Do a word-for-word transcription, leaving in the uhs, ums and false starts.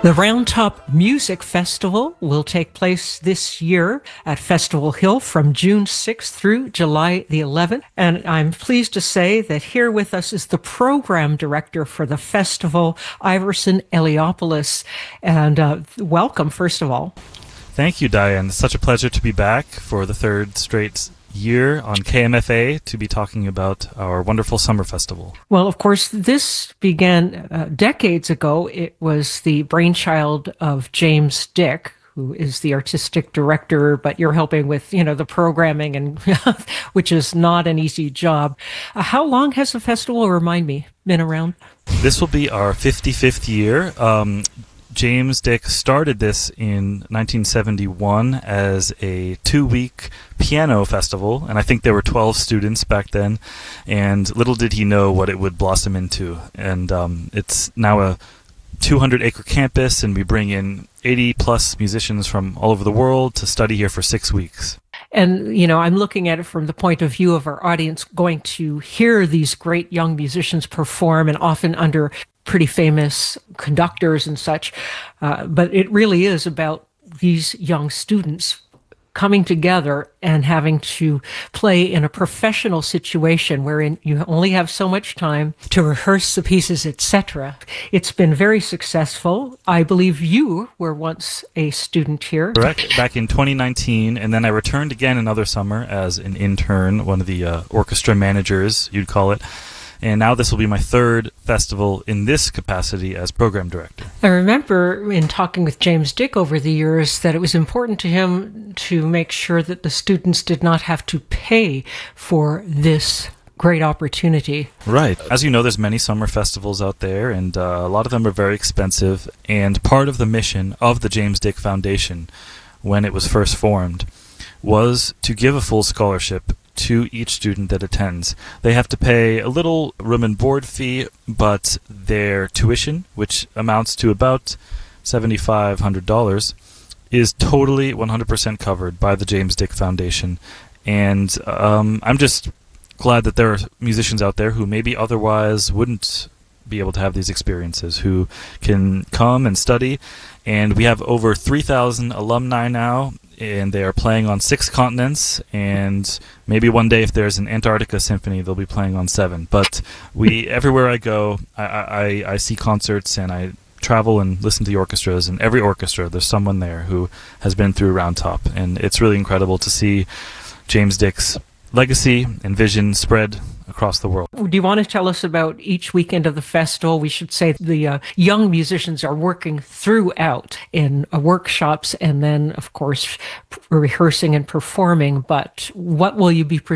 The Round Top Music Festival will take place this year at Festival Hill from June sixth through July the eleventh. And I'm pleased to say that here with us is the program director for the festival, Iverson Eliopoulos. And uh, welcome, first of all. Thank you, Diane. It's such a pleasure to be back for the third straight year on K M F A to be talking about our wonderful summer festival. Well, of course, this began uh, decades ago. It was the brainchild of James Dick, who is the artistic director, but you're helping with, you know, the programming, and which is not an easy job. Uh, how long has the festival, remind me, been around? This will be our fifty-fifth year. Um, James Dick started this in nineteen seventy-one as a two-week piano festival, and I think there were twelve students back then, and little did he know what it would blossom into. And um, it's now a two hundred acre campus, and we bring in eighty plus musicians from all over the world to study here for six weeks. And, you know, I'm looking at it from the point of view of our audience going to hear these great young musicians perform, and often under pretty famous conductors and such. Uh, but it really is about these young students coming together and having to play in a professional situation wherein you only have so much time to rehearse the pieces, et cetera. It's been very successful. I believe you were once a student here. Correct. Back in twenty nineteen, and then I returned again another summer as an intern, one of the uh, orchestra managers, you'd call it. And now this will be my third festival in this capacity as program director. I remember in talking with James Dick over the years that it was important to him to make sure that the students did not have to pay for this great opportunity. Right. As you know, there's many summer festivals out there, and uh, a lot of them are very expensive. And part of the mission of the James Dick Foundation, when it was first formed, was to give a full scholarship to each student that attends. They have to pay a little room and board fee, but their tuition, which amounts to about seven thousand five hundred dollars, is totally one hundred percent covered by the James Dick Foundation. And um, I'm just glad that there are musicians out there who maybe otherwise wouldn't be able to have these experiences, who can come and study. And we have over three thousand alumni now, and they are playing on six continents, and maybe one day if there's an Antarctica symphony, they'll be playing on seven. But we, everywhere I go, I, I, I see concerts, and I travel and listen to the orchestras, and every orchestra, there's someone there who has been through Round Top, and it's really incredible to see James Dick's legacy and vision spread across the world. Do you want to tell us about each weekend of the festival? We should say the uh, young musicians are working throughout in uh, workshops, and then, of course, p- rehearsing and performing. But what will you be presenting?